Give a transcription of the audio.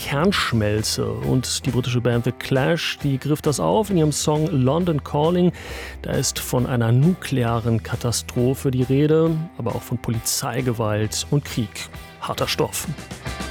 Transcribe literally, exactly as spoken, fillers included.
Kernschmelze. Und die britische Band The Clash, die griff das auf in ihrem Song London Calling. Da ist von einer nuklearen Katastrophe die Rede, aber auch von Polizeigewalt und Krieg. Harter Stoff.